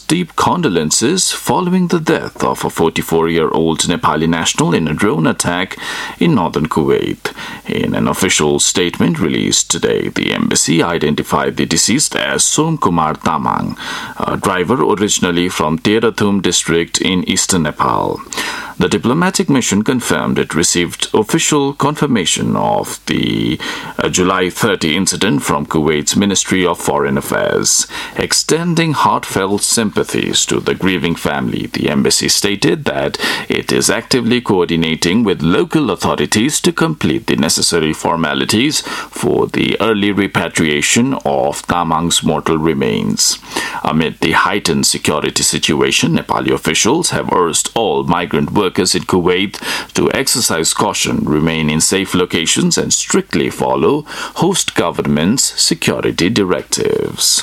deep condolences following the death of a 44-year-old Nepali national in a drone attack in northern Kuwait. In an official statement released today, the embassy identified the deceased as Somkumar Tamang, a driver originally from Terathum district in eastern Nepal. The diplomatic mission confirmed it received official confirmation of the July 30 incident from Kuwait's Ministry of Foreign Affairs. Extending heartfelt sympathies to the grieving family, the embassy stated that it is actively coordinating with local authorities to complete the necessary formalities for the early repatriation of Tamang's mortal remains. Amid the heightened security situation, Nepali officials have urged all migrant workers in Kuwait to exercise caution, remain in safe locations, and strictly follow host government's security directives.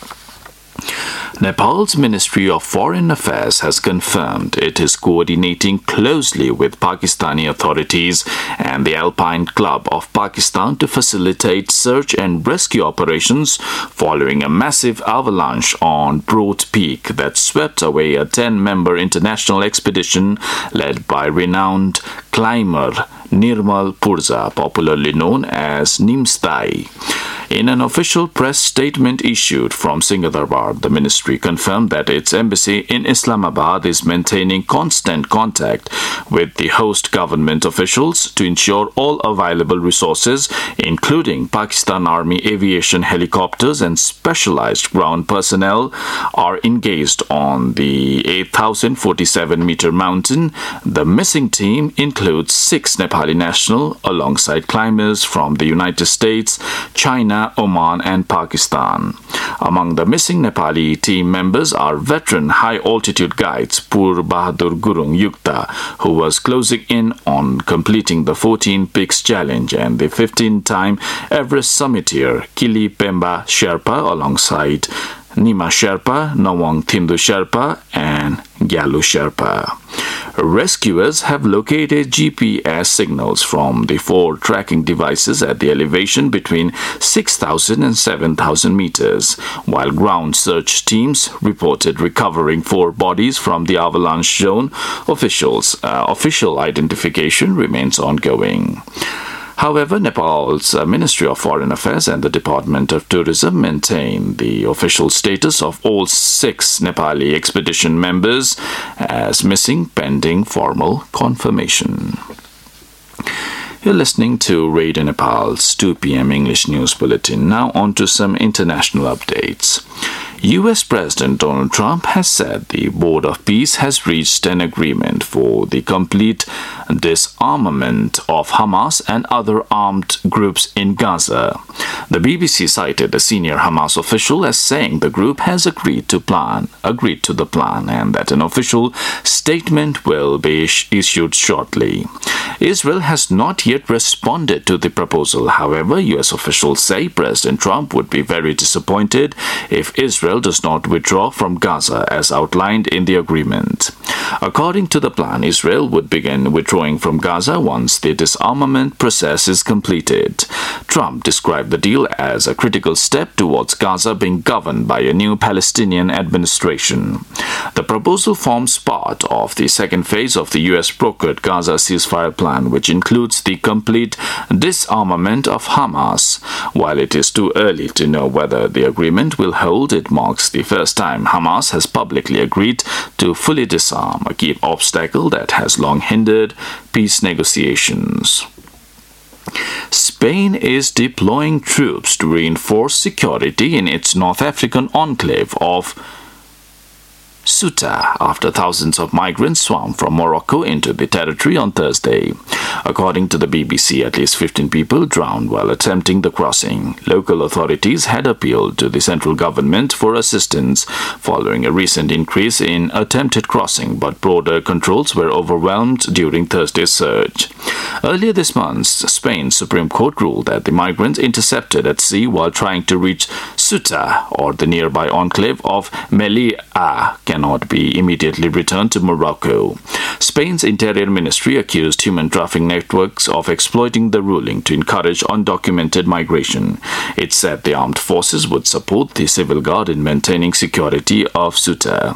Nepal's Ministry of Foreign Affairs has confirmed it is coordinating closely with Pakistani authorities and the Alpine Club of Pakistan to facilitate search and rescue operations following a massive avalanche on Broad Peak that swept away a 10-member international expedition led by renowned climber Nirmal Purja, popularly known as Nimstai. In an official press statement issued from Singhdarbad, the ministry confirmed that its embassy in Islamabad is maintaining constant contact with the host government officials to ensure all available resources, including Pakistan Army aviation helicopters and specialized ground personnel, are engaged on the 8,047-meter mountain. The missing team includes 6 Nepali nationals alongside climbers from the United States, China, Oman and Pakistan. Among the missing Nepali team members are veteran high-altitude guides Pur Bahadur Gurung Yukta, who was closing in on completing the 14 Peaks Challenge, and the 15-time Everest summiteer Kili Pemba Sherpa alongside Nima Sherpa, Nawang Thindu Sherpa and Gyalu Sherpa. Rescuers have located GPS signals from the 4 tracking devices at the elevation between 6,000 and 7,000 meters, while ground search teams reported recovering 4 bodies from the avalanche zone. Official identification remains ongoing. However, Nepal's Ministry of Foreign Affairs and the Department of Tourism maintain the official status of all 6 Nepali expedition members as missing pending formal confirmation. You're listening to Radio Nepal's 2 p.m. English News Bulletin. Now on to some international updates. U.S. President Donald Trump has said the Board of Peace has reached an agreement for the complete disarmament of Hamas and other armed groups in Gaza. The BBC cited a senior Hamas official as saying the group has agreed to the plan and that an official statement will be issued shortly. Israel has not yet responded to the proposal. However, U.S. officials say President Trump would be very disappointed if Israel does not withdraw from Gaza as outlined in the agreement. According to the plan, Israel would begin withdrawing from Gaza once the disarmament process is completed. Trump described the deal as a critical step towards Gaza being governed by a new Palestinian administration. The proposal forms part of the second phase of the U.S.-brokered Gaza ceasefire plan, which includes the complete disarmament of Hamas. While it is too early to know whether the agreement will hold, it marks the first time Hamas has publicly agreed to fully disarm, a key obstacle that has long hindered peace negotiations. Spain is deploying troops to reinforce security in its North African enclave of Ceuta after thousands of migrants swarmed from Morocco into the territory on Thursday. According to the BBC, at least 15 people drowned while attempting the crossing. Local authorities had appealed to the central government for assistance following a recent increase in attempted crossing, but border controls were overwhelmed during Thursday's surge. Earlier this month, Spain's Supreme Court ruled that the migrants intercepted at sea while trying to reach Ceuta or the nearby enclave of Melilla cannot be immediately returned to Morocco. Spain's Interior Ministry accused human trafficking networks of exploiting the ruling to encourage undocumented migration. It said the armed forces would support the civil guard in maintaining security of Ceuta.